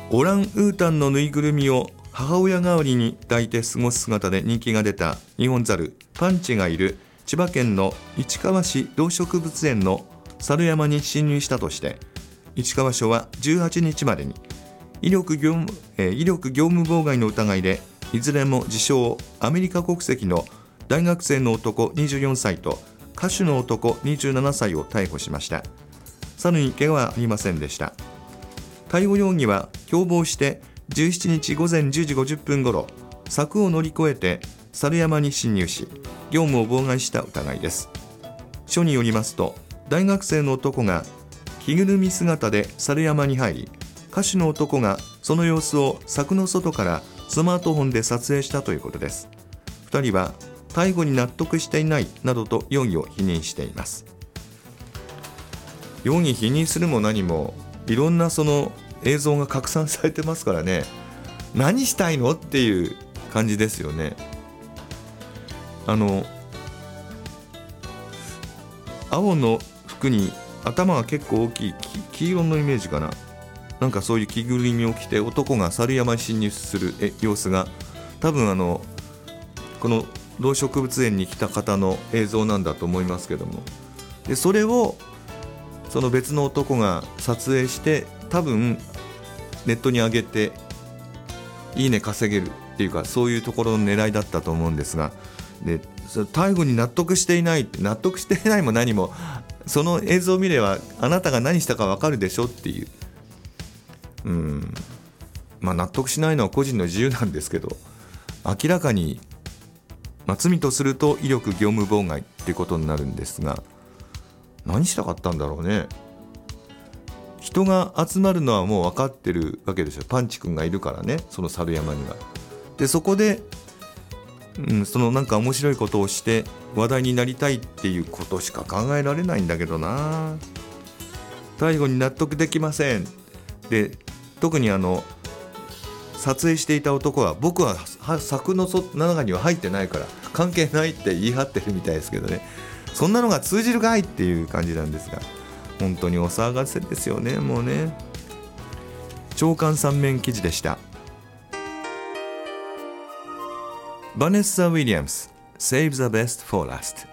オランウータンのぬいぐるみを母親代わりに抱いて過ごす姿で人気が出たニホンザルパンチがいる千葉県の市川市動植物園の猿山に侵入したとして市川署は18日までに威力業務妨害の疑いでいずれも自称アメリカ国籍の大学生の男24歳と歌手の男27歳を逮捕しました。猿に怪我はありませんでした。逮捕容疑は共謀して17日午前10時50分ごろ柵を乗り越えて猿山に侵入し業務を妨害した疑いです。署によりますと大学生の男が着ぐるみ姿で猿山に入り歌手の男がその様子を柵の外からスマートフォンで撮影したということです。2人は逮捕に納得していないなどと容疑を否認しています。容疑否認するも何もいろんなその映像が拡散されてますからね、何したいのっていう感じですよね。青の服に頭が結構大きい黄色のイメージかな、なんかそういう着ぐるみを着て男が猿山に侵入する様子が多分この動植物園に来た方の映像なんだと思いますけども、でそれをその別の男が撮影して多分ネットに上げていいね稼げるっていうか、そういうところの狙いだったと思うんですが、で逮捕に納得していないも何もその映像を見ればあなたが何したか分かるでしょっていう、納得しないのは個人の自由なんですけど、明らかに、罪とすると威力業務妨害っていうことになるんですが、何したかったんだろうね。人が集まるのはもう分かってるわけですよ。パンチ君がいるからね、その猿山には。でそこで、そのなんか面白いことをして話題になりたいっていうことしか考えられないんだけどな。逮捕に納得できません。で特に撮影していた男は僕は柵の中には入ってないから関係ないって言い張ってるみたいですけどね、そんなのが通じるかいっていう感じなんですが、本当にお騒がせですよね。もうね、朝刊3面記事でした。バネッサ・ウィリアムス Save the best for last